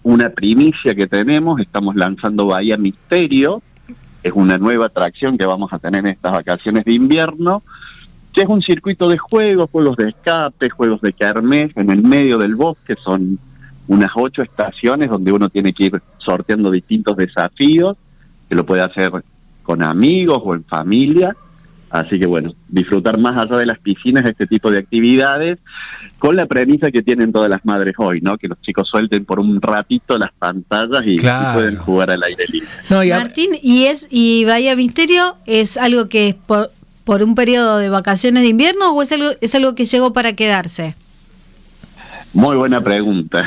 una primicia que tenemos, estamos lanzando Bahía Misterio, es una nueva atracción que vamos a tener en estas vacaciones de invierno, que es un circuito de juegos de escape, juegos de kermés en el medio del bosque. Son unas 8 estaciones donde uno tiene que ir sorteando distintos desafíos, que lo puede hacer con amigos o en familia. Así que bueno, disfrutar más allá de las piscinas este tipo de actividades, con la premisa que tienen todas las madres hoy, ¿no? Que los chicos suelten por un ratito las pantallas y pueden jugar al aire libre. No, Martín, ¿y Bahía Misterio es algo que es por un periodo de vacaciones de invierno o es algo que llegó para quedarse? Muy buena pregunta.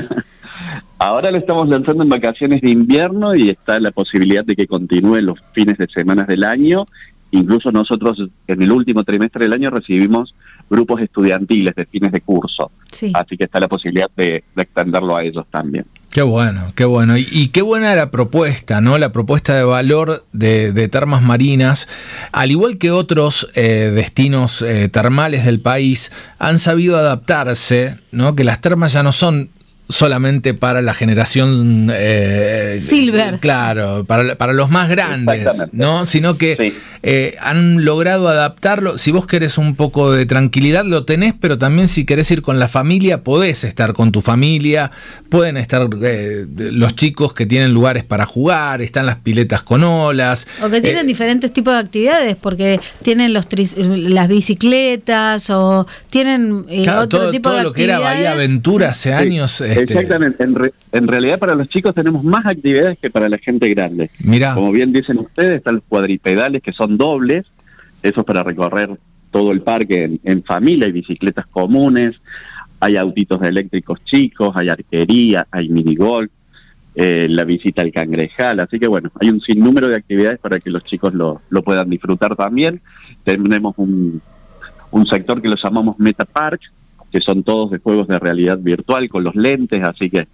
Ahora lo estamos lanzando en vacaciones de invierno y está la posibilidad de que continúe los fines de semana del año. Incluso nosotros en el último trimestre del año recibimos grupos estudiantiles de fines de curso. Sí. Así que está la posibilidad de extenderlo a ellos también. Qué bueno, qué bueno. Y qué buena la propuesta, ¿no? La propuesta de valor de Termas Marinas, al igual que otros destinos termales del país, han sabido adaptarse, ¿no? Que las termas ya no son solamente para la generación Silver, claro, para los más grandes, ¿no? Sino que han logrado adaptarlo. Si vos querés un poco de tranquilidad lo tenés, pero también si querés ir con la familia podés estar con tu familia, pueden estar los chicos que tienen lugares para jugar, están las piletas con olas, o que tienen diferentes tipos de actividades, porque tienen las bicicletas o tienen otro tipo de actividades. Todo lo que era Bahía Aventura hace años. Exactamente, en realidad para los chicos tenemos más actividades que para la gente grande. Mirá. Como bien dicen ustedes, están los cuadripedales que son dobles, esos para recorrer todo el parque en familia, hay bicicletas comunes, hay autitos eléctricos chicos, hay arquería, hay minigolf, la visita al cangrejal, así que bueno, hay un sinnúmero de actividades para que los chicos lo puedan disfrutar también. Tenemos un sector que lo llamamos Meta Park, que son todos de juegos de realidad virtual con los lentes, así que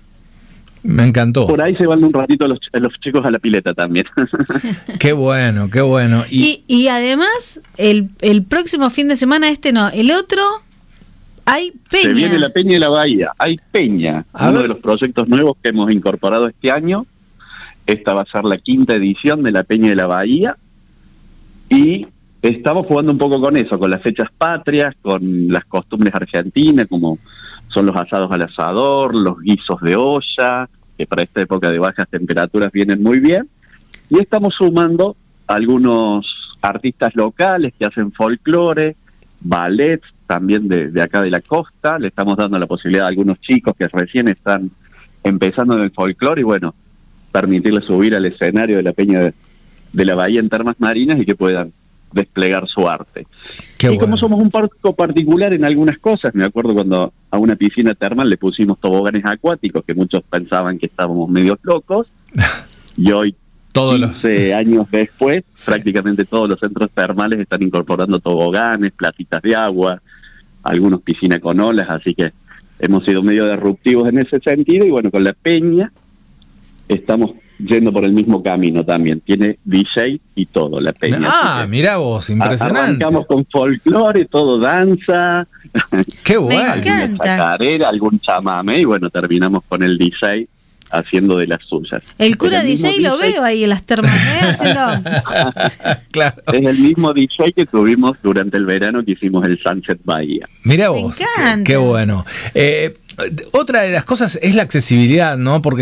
me encantó. Por ahí se van un ratito los chicos a la pileta también. Qué bueno, qué bueno. Y además, el próximo fin de semana, el otro, hay peña. Se viene la Peña de la Bahía, hay peña. Uno de los proyectos nuevos que hemos incorporado este año. Esta va a ser la 5ª edición de la Peña de la Bahía. Y estamos jugando un poco con eso, con las fechas patrias, con las costumbres argentinas, como son los asados al asador, los guisos de olla, que para esta época de bajas temperaturas vienen muy bien. Y estamos sumando algunos artistas locales que hacen folclore, ballet, también de acá de la costa. Le estamos dando la posibilidad a algunos chicos que recién están empezando en el folclore y bueno, permitirles subir al escenario de la Peña de la Bahía en Termas Marinas y que puedan desplegar su arte. Qué y como somos un parco particular en algunas cosas, me acuerdo cuando a una piscina termal le pusimos toboganes acuáticos, que muchos pensaban que estábamos medio locos, y hoy, 15 años después, prácticamente todos los centros termales están incorporando toboganes, platitas de agua, algunos piscina con olas, así que hemos sido medio disruptivos en ese sentido, y bueno, con la peña estamos yendo por el mismo camino también. Tiene DJ y todo, la peña. Ah, mirá vos, impresionante. Arrancamos con folclore, todo danza. Qué bueno. Me encanta. Alguna chacarera, algún chamamé, y bueno, terminamos con el DJ haciendo de las suyas. El cura DJ lo veo ahí en las termas, haciendo... Claro. Es el mismo DJ que tuvimos durante el verano que hicimos el Sunset Bahía. Mirá vos, qué bueno. Otra de las cosas es la accesibilidad, ¿no? Porque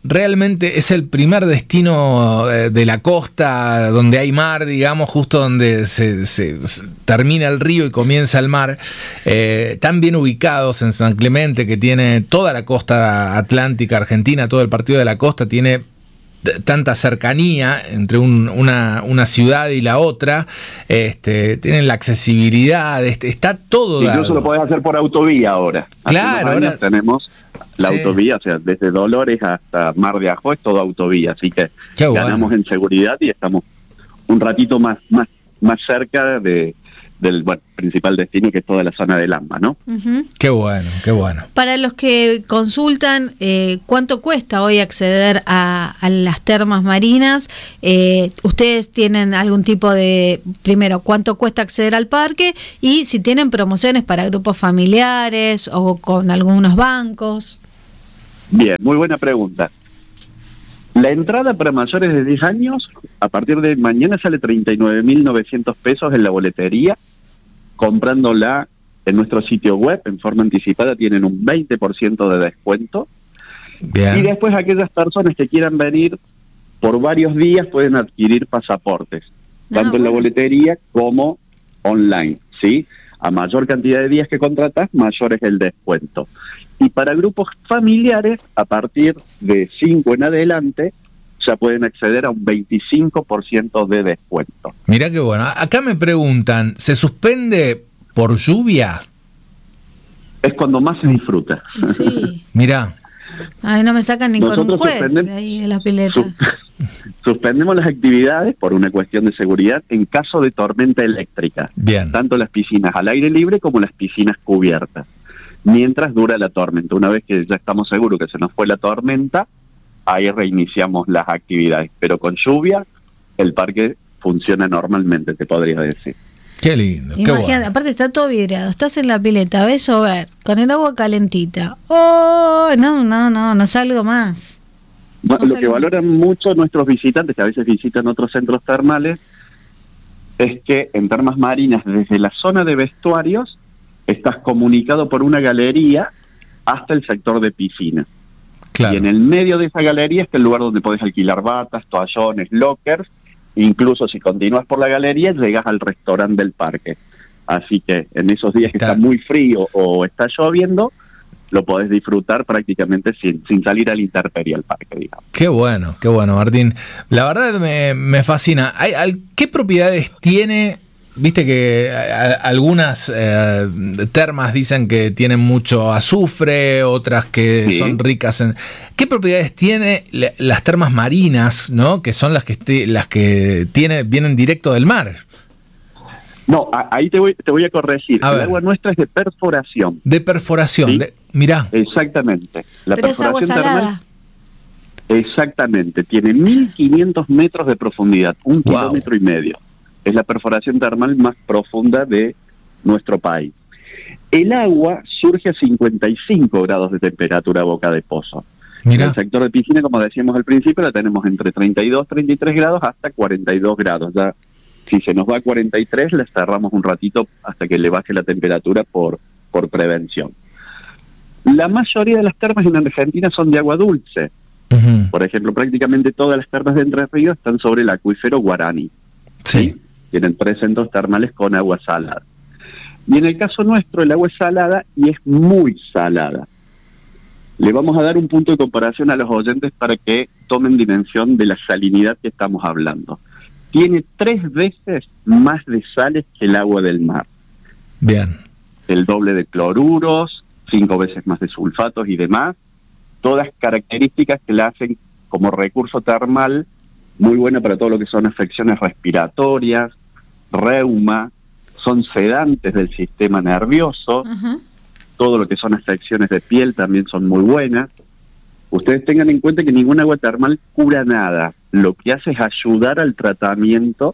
es el primer destino de la costa donde hay mar, digamos, justo donde se termina el río y comienza el mar, tan bien ubicados en San Clemente, que tiene toda la costa atlántica argentina, todo el partido de la costa, tiene tanta cercanía entre una ciudad y la otra, tienen la accesibilidad, está todo incluso dado. Lo podés hacer por autovía ahora. Claro, ahora tenemos la autovía, o sea, desde Dolores hasta Mar de Ajó es todo autovía, así que ganamos en seguridad y estamos un ratito más cerca del principal destino, que es toda la zona del AMBA, ¿no? Uh-huh. Qué bueno, qué bueno. Para los que consultan, ¿cuánto cuesta hoy acceder a las termas marinas? ¿Ustedes tienen algún tipo de, primero, cuánto cuesta acceder al parque? Y si tienen promociones para grupos familiares o con algunos bancos. Bien, muy buena pregunta. La entrada para mayores de 10 años, a partir de mañana sale 39.900 pesos en la boletería. Comprándola en nuestro sitio web, en forma anticipada, tienen un 20% de descuento. Bien. Y después aquellas personas que quieran venir por varios días pueden adquirir pasaportes, tanto en la boletería como online, ¿sí? A mayor cantidad de días que contratas, mayor es el descuento. Y para grupos familiares, a partir de 5 en adelante, ya pueden acceder a un 25% de descuento. Mirá qué bueno. Acá me preguntan, ¿se suspende por lluvia? Es cuando más se disfruta. Sí. Mirá. Ay, no me sacan ni con un Nosotros juez de ahí de la pileta. Suspendemos las actividades por una cuestión de seguridad en caso de tormenta eléctrica. Bien. Tanto las piscinas al aire libre como las piscinas cubiertas. Mientras dura la tormenta. Una vez que ya estamos seguros que se nos fue la tormenta, ahí reiniciamos las actividades. Pero con lluvia, el parque funciona normalmente, te podría decir. Qué lindo, qué Imagínate, bueno. aparte está todo vidriado, estás en la pileta, ves llover, con el agua calentita. ¡Oh! No salgo más. Bueno, lo que valoran mucho nuestros visitantes, que a veces visitan otros centros termales, es que en Termas Marinas, desde la zona de vestuarios, estás comunicado por una galería hasta el sector de piscina. Claro. Y en el medio de esa galería está el lugar donde podés alquilar batas, toallones, lockers. Incluso si continúas por la galería, llegas al restaurante del parque. Así que en esos días que está muy frío o está lloviendo, lo podés disfrutar prácticamente sin salir a la intemperie al parque, digamos. Qué bueno, Martín. La verdad me fascina. ¿Qué propiedades tiene? Viste que algunas termas dicen que tienen mucho azufre, otras que son ricas en... ¿Qué propiedades tiene las termas marinas, no? Que son las que vienen directo del mar. No, ahí te voy a corregir. El agua nuestra es de perforación. De perforación, ¿sí? Mirá. Exactamente. La Pero es agua salada. Exactamente. Tiene 1.500 metros de profundidad, 1,5 kilómetros. Es la perforación termal más profunda de nuestro país. El agua surge a 55 grados de temperatura a boca de pozo. Mirá. En el sector de piscina, como decíamos al principio, la tenemos entre 32, 33 grados hasta 42 grados. Ya, si se nos va a 43, la cerramos un ratito hasta que le baje la temperatura por prevención. La mayoría de las termas en Argentina son de agua dulce. Uh-huh. Por ejemplo, prácticamente todas las termas de Entre Ríos están sobre el acuífero Guaraní. Sí. Tienen 3 centros termales con agua salada. Y en el caso nuestro, el agua es salada y es muy salada. Le vamos a dar un punto de comparación a los oyentes para que tomen dimensión de la salinidad que estamos hablando. Tiene 3 veces más de sales que el agua del mar. Bien. El doble de cloruros, 5 veces más de sulfatos y demás. Todas características que la hacen como recurso termal muy buena para todo lo que son afecciones respiratorias, reuma, son sedantes del sistema nervioso. Uh-huh. Todo lo que son afecciones de piel también son muy buenas. Ustedes tengan en cuenta que ningún agua termal cura nada. Lo que hace es ayudar al tratamiento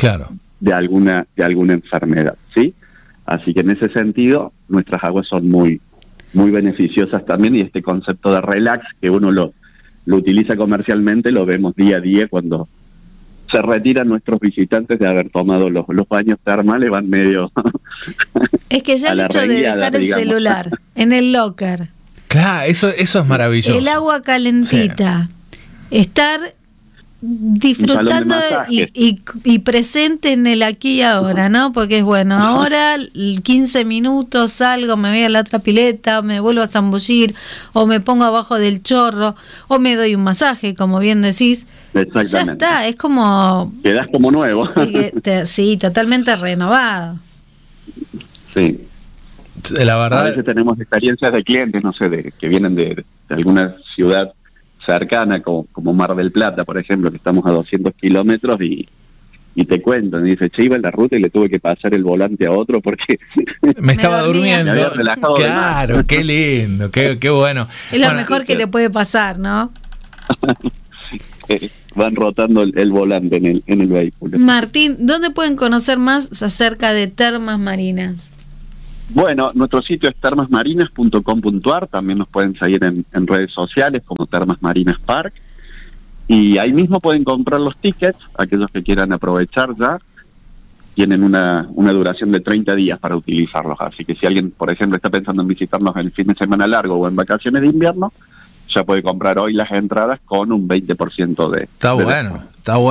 de alguna enfermedad, ¿sí? Así que en ese sentido, nuestras aguas son muy, muy beneficiosas también, y este concepto de relax que uno lo utiliza comercialmente, lo vemos día a día cuando se retiran nuestros visitantes de haber tomado los baños termales, van medio... Es que ya el hecho de dejar el celular en el locker. Claro, eso es maravilloso. El agua calentita. Sí. Estar disfrutando y presente en el aquí y ahora, ¿no? Porque es bueno, ahora 15 minutos salgo, me voy a la otra pileta, me vuelvo a zambullir, o me pongo abajo del chorro, o me doy un masaje, como bien decís. Exactamente. Ya está, es como... Quedás como nuevo. Sí, totalmente renovado. Sí. La verdad... A veces tenemos experiencias de clientes, no sé, que vienen de alguna ciudad cercana, como Mar del Plata, por ejemplo, que estamos a 200 kilómetros y te cuentan, y dice, che, iba en la ruta y le tuve que pasar el volante a otro porque... me estaba durmiendo. Me había relajado. Claro, qué lindo, qué bueno. Es lo mejor que te puede pasar, ¿no? Van rotando el volante en el vehículo. Martín, ¿dónde pueden conocer más acerca de Termas Marinas? Bueno, nuestro sitio es termasmarinas.com.ar, también nos pueden seguir en redes sociales como Termas Marinas Park, y ahí mismo pueden comprar los tickets, aquellos que quieran aprovechar ya, tienen una duración de 30 días para utilizarlos, así que si alguien, por ejemplo, está pensando en visitarnos el fin de semana largo o en vacaciones de invierno, ya puede comprar hoy las entradas con un 20% de... Está bueno.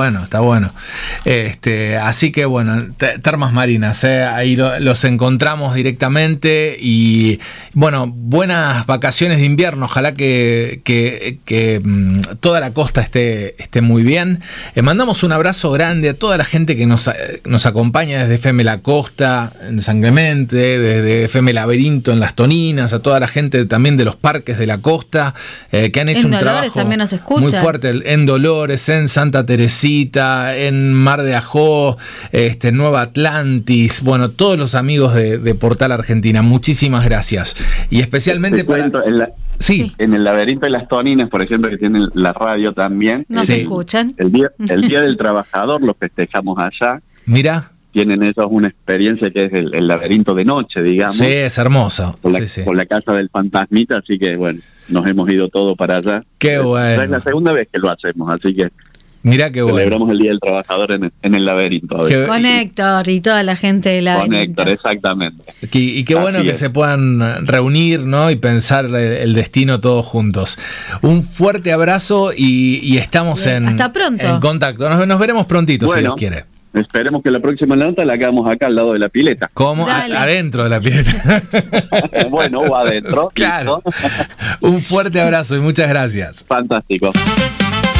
Así que bueno, Termas Marinas, ahí los encontramos directamente y bueno, buenas vacaciones de invierno, ojalá que toda la costa esté muy bien. Mandamos un abrazo grande a toda la gente que nos acompaña desde FM La Costa, en San Clemente, desde FM Laberinto en Las Toninas, a toda la gente también de los parques de la costa, que han hecho un trabajo muy fuerte en Dolores, en Santa Teresita, en Mar de Ajó, Nueva Atlantis, bueno, todos los amigos de Portal Argentina, muchísimas gracias. Y especialmente en el Laberinto de Las Toninas, por ejemplo, que tienen la radio también. ¿Nos escuchan? El día del Trabajador lo festejamos allá. Mira. Tienen ellos una experiencia que es el laberinto de noche, digamos. Sí, es hermoso. Con la casa del fantasmita, así que bueno, nos hemos ido todo para allá. Qué bueno. Es la segunda vez que lo hacemos, así que mirá qué bueno. Celebramos el Día del Trabajador en el laberinto. Con Héctor y toda la gente del laberinto. Con Héctor, exactamente. Y qué bueno que se puedan reunir, ¿no? Y pensar el destino todos juntos. Un fuerte abrazo y estamos hasta pronto. En contacto. Nos veremos prontito, si Dios quiere. Esperemos que la próxima nota la hagamos acá al lado de la pileta. ¿Cómo? Adentro de la pileta. Bueno, o adentro. Claro. Un fuerte abrazo y muchas gracias. Fantástico.